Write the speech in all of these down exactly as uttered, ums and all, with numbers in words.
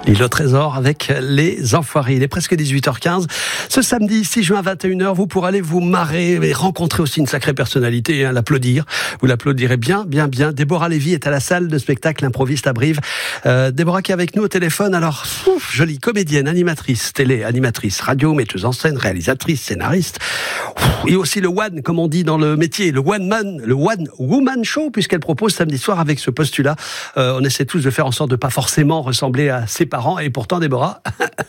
Et le trésor avec les enfoirés. Il est presque dix-huit heures quinze. Ce samedi six juin vingt et une heures, vous pourrez aller vous marrer et rencontrer aussi une sacrée personnalité, hein, l'applaudir. Vous l'applaudirez bien, bien, bien. Déborah Lévy est à la salle de spectacle Improviste à Brive. Euh, Déborah qui est avec nous au téléphone. Alors, ouf, jolie comédienne, animatrice, télé, animatrice, radio, metteuse en scène, réalisatrice, scénariste. Ouf, et aussi le one, comme on dit dans le métier, le one man, le one woman show, puisqu'elle propose samedi soir avec ce postulat. Euh, on essaie tous de faire en sorte de pas forcément ressembler à ses parents. Et pourtant, Déborah...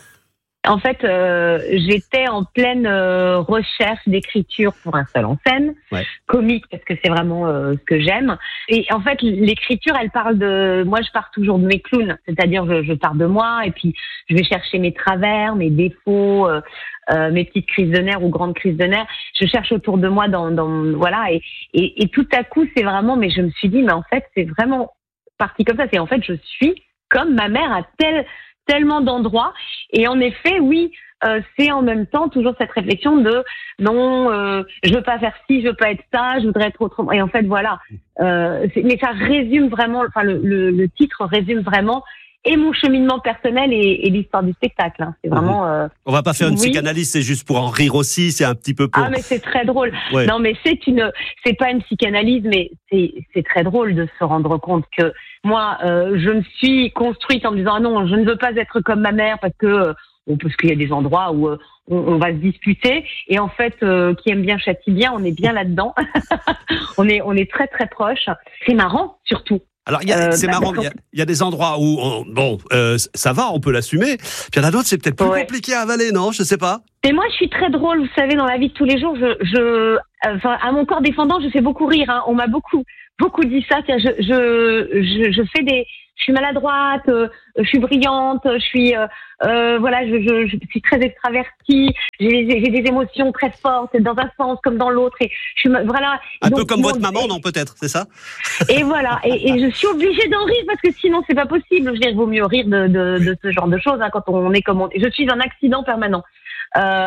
En fait, euh, j'étais en pleine euh, recherche d'écriture pour un seul en scène, ouais. Comique parce que c'est vraiment euh, ce que j'aime. Et en fait, l'écriture, elle parle de... Moi, je pars toujours de mes clowns, c'est-à-dire je, je pars de moi et puis je vais chercher mes travers, mes défauts, euh, euh, mes petites crises de nerfs ou grandes crises de nerfs. Je cherche autour de moi dans... dans voilà, et, et, et tout à coup, c'est vraiment... Mais je me suis dit, mais en fait, c'est vraiment parti comme ça. C'est en fait, je suis comme ma mère à tel... tellement d'endroits. Et en effet, oui, euh, c'est en même temps toujours cette réflexion de non, euh, je veux pas faire ci, je veux pas être ça, je voudrais être autrement. Et en fait, voilà. Euh, c'est, mais ça résume vraiment, enfin, le, le, le titre résume vraiment et mon cheminement personnel et, et l'histoire du spectacle. Hein. C'est vraiment. Euh, On va pas faire une oui. psychanalyse, c'est juste pour en rire aussi, c'est un petit peu pour. Ah mais c'est très drôle. Ouais. Non mais c'est une, c'est pas une psychanalyse, mais c'est c'est très drôle de se rendre compte que moi, euh, je me suis construite en me disant ah non, je ne veux pas être comme ma mère parce que euh, parce qu'il y a des endroits où euh, on, on va se disputer et en fait, euh, qui aime bien châtie bien, on est bien là-dedans. on est on est très très proches. C'est marrant surtout. Alors, y a, euh, c'est bah, marrant, il y, a, y a des endroits où, on, bon, euh, ça va, on peut l'assumer. Puis il y en a d'autres, c'est peut-être plus ouais. compliqué à avaler, non? Je sais pas. Et moi, je suis très drôle, vous savez, dans la vie de tous les jours, je, je, enfin, à mon corps défendant, je fais beaucoup rire, hein. On m'a beaucoup, beaucoup dit ça. Je, je, je, je fais des, je suis maladroite, euh, je suis brillante, je suis, euh, euh, voilà, je, je, je suis très extravertie, j'ai, j'ai des émotions très fortes, dans un sens comme dans l'autre, et je suis, voilà. Un donc, peu comme bon, votre maman, non, peut-être, c'est ça? Et voilà, et, et je suis obligée d'en rire parce que sinon c'est pas possible. Je veux dire, il vaut mieux rire de, de, de ce genre de choses, hein, quand on est comme on... Je suis un accident permanent. Euh...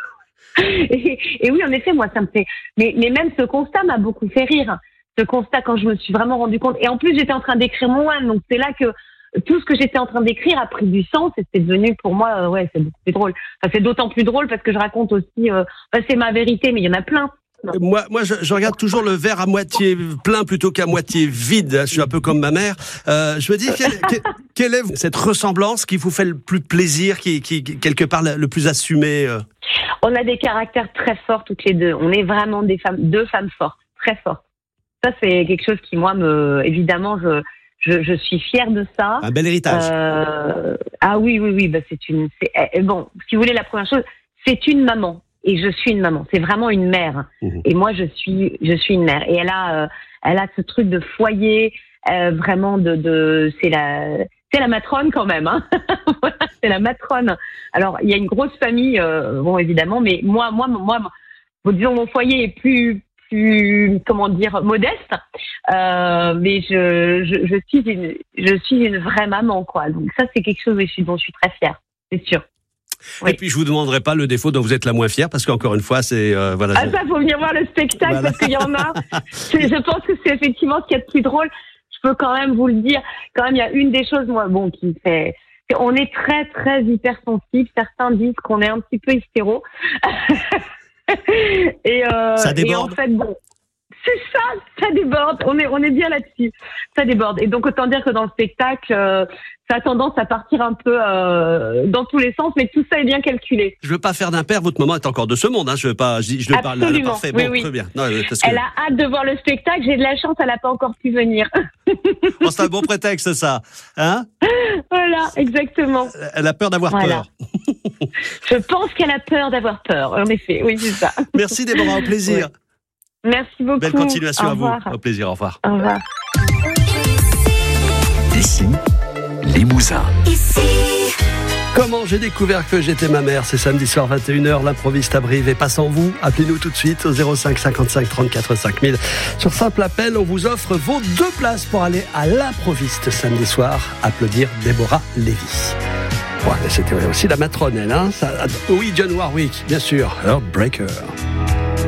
et, et oui, en effet, moi, ça me fait. Mais, mais même ce constat m'a beaucoup fait rire. Ce constat, quand je me suis vraiment rendu compte. Et en plus, j'étais en train d'écrire mon one, donc c'est là que tout ce que j'étais en train d'écrire a pris du sens et c'est devenu pour moi, euh, ouais, c'est beaucoup plus drôle. Enfin, c'est d'autant plus drôle parce que je raconte aussi. Euh, enfin, c'est ma vérité, mais il y en a plein. Moi, moi, je, je regarde toujours le verre à moitié plein plutôt qu'à moitié vide. Je suis un peu comme ma mère. Euh, je me dis, quelle, quelle, quelle est cette ressemblance qui vous fait le plus plaisir, qui, qui quelque part le plus assumé? On a des caractères très forts toutes les deux. On est vraiment des femmes, deux femmes fortes, très fortes. Ça, c'est quelque chose qui, moi, me, évidemment, je, je, je suis fière de ça. Un bel héritage. Euh, ah oui, oui, oui. Bah, c'est une. C'est, bon, si vous voulez, la première chose, c'est une maman. Et je suis une maman, c'est vraiment une mère. Mmh. Et moi, je suis, je suis une mère. Et elle a, euh, elle a ce truc de foyer, euh, vraiment de, de, c'est la, c'est la matrone quand même. Hein. Voilà, c'est la matrone. Alors, il y a une grosse famille, euh, bon évidemment, mais moi, moi, moi, moi disons mon foyer est plus, plus, comment dire, modeste. Euh, mais je, je, je suis une, je suis une vraie maman, quoi. Donc ça, c'est quelque chose dont je suis très fière, c'est sûr. Oui. Et puis je vous demanderai pas le défaut dont vous êtes la moins fière parce qu'encore une fois c'est euh, voilà. Ah je... ça faut venir voir le spectacle voilà. Parce qu'il y en a. C'est, je pense que c'est effectivement ce qu'il y a de plus drôle. Je peux quand même vous le dire. Quand même il y a une des choses moi bon qui fait. On est très très hypersensible. Certains disent qu'on est un petit peu hystéro. et, euh, ça déborde. Et en fait bon. C'est ça, ça déborde. On est, on est bien là-dessus. Ça déborde. Et donc, autant dire que dans le spectacle, euh, ça a tendance à partir un peu euh, dans tous les sens, mais tout ça est bien calculé. Je veux pas faire d'impair. Votre maman est encore de ce monde. Hein. Je veux pas. Je, je le parle là, parfait. Oui, bon, oui. Très bien. Non, parce que... Elle a hâte de voir le spectacle. J'ai de la chance. Elle n'a pas encore pu venir. Bon, c'est un bon prétexte, ça. Hein? Voilà, exactement. Elle a peur d'avoir voilà. peur. Je pense qu'elle a peur d'avoir peur. En effet, oui, c'est ça. Merci Déborah. Au plaisir. Ouais. Merci beaucoup. Belle continuation au à revoir. vous. Au plaisir. Au revoir. Au revoir. Ici, Limousin. Ici. Comment j'ai découvert que j'étais ma mère, c'est samedi soir vingt et une heures, l'improviste à Brive et pas sans vous. Appelez-nous tout de suite au zéro cinq cinquante-cinq trente-quatre cinq mille. Sur simple appel, on vous offre vos deux places pour aller à l'improviste samedi soir, applaudir Déborah Lévy. Ouais, c'était aussi la matrone, elle, hein. Ça, oui, John Warwick, bien sûr. Heartbreaker.